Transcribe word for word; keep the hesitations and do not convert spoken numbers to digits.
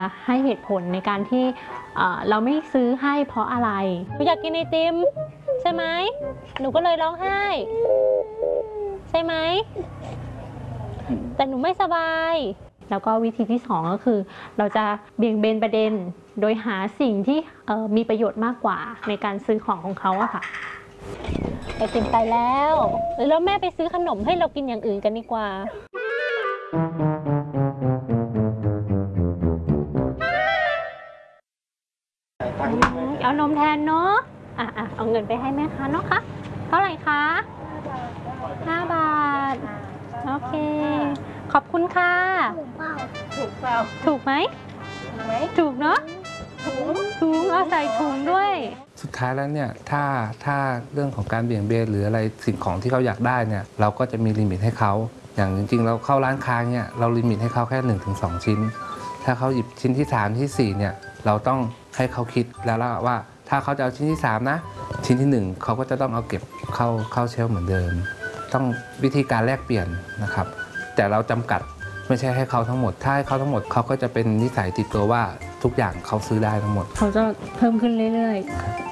ให้เหตุผลในการที่เราไม่ซื้อให้เพราะอะไรหนูอยากกินไอติมใช่ไหมหนูก็เลยร้องไห้ใช่ไหมแต่หนูไม่สบายแล้วก็วิธีที่สองก็คือเราจะเบี่ยงเบนประเด็นโดยหาสิ่งที่มีประโยชน์มากกว่าในการซื้อของของเขาอะค่ะไอติมไปแล้วแล้วแม่ไปซื้อขนมให้เรากินอย่างอื่นกันดีกว่าเอานมแทนเนาะอ่ะอ่ะเอาเงินไปให้แม่ค้าเนาะคะเท่าไหร่คะห้าบาทโอเคขอบคุณค่ะถูกเปล่าถูกเปล่าถูกไหมถูกเนาะถุงถุงเอาใส่ถุงด้วยสุดท้ายแล้วเนี่ยถ้าถ้าเรื่องของการเบี่ยงเบนหรืออะไรสิ่งของที่เขาอยากได้เนี่ยเราก็จะมีลิมิตให้เขาอย่างจริงๆเราเข้าร้านค้าเนี่ยเราลิมิตให้เขาแค่ หนึ่งถึงสอง ชิ้นถ้าเขาหยิบชิ้นที่สามที่สี่เนี่ยเราต้องให้เขาคิดแล้วว่าถ้าเขาจะเอาชิ้นที่สามนะชิ้นที่หนึ่งเขาก็จะต้องเอาเก็บเข้าเข้าเชลฟ์เหมือนเดิมต้องวิธีการแลกเปลี่ยนนะครับแต่เราจำกัดไม่ใช่ให้เขาทั้งหมดถ้าให้เขาทั้งหมดเขาก็จะเป็นนิสัยติดตัวว่าทุกอย่างเขาซื้อได้ทั้งหมดเขาจะเพิ่มขึ้นเรื่อยๆ